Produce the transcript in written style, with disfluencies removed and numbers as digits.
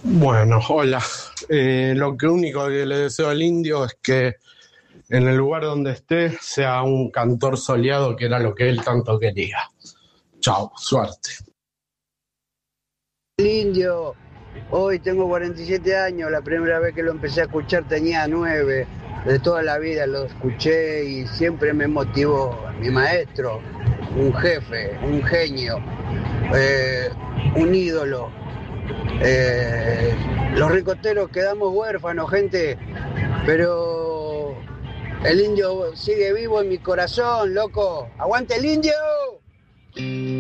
Bueno, hola. Lo que único que le deseo al indio es que en el lugar donde esté sea un cantor soleado, que era lo que él tanto quería. Chao, suerte. El indio, hoy tengo 47 años, la primera vez que lo empecé a escuchar tenía 9, de toda la vida lo escuché y siempre me motivó mi maestro, un jefe, un genio, eh, un ídolo. Los ricoteros quedamos huérfanos, gente, pero el indio sigue vivo en mi corazón, loco. ¡Aguante el indio!